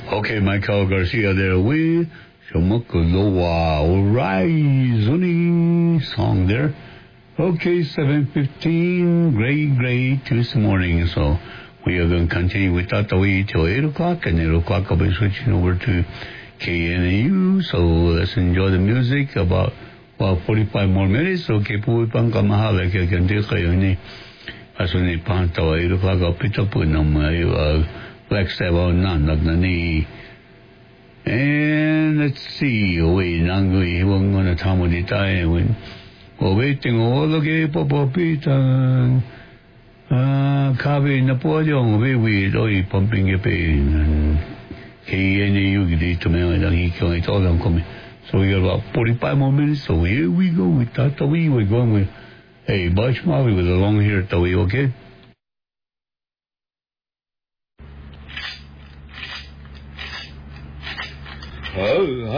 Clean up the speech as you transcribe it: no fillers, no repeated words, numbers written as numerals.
Okay, Michael Garcia there with Shomokoloa. Alright, Zuni song there. Okay, 7:15, great Tuesday morning. So we are going to continue with Tatawi till 8 o'clock, and 8 o'clock I'll be switching over to KNAU. So let's enjoy the music about 45 more minutes. Okay, po pang kamahala kaya ganti kayo ni aso ni pantawa 8 o'clock I'll pick up with them Flex Evo Nanag na ni. And let's see, wait, nangui wong na tamo di tayo when waiting all okay popopitan kabe na po yung we doi pumping your pain KNAU dito may lang ikaw ito lang kami. So we got about 45 more minutes, so here we go with Tatawi. We're going with Bush Molly with a long hair Tawi, okay? Oh,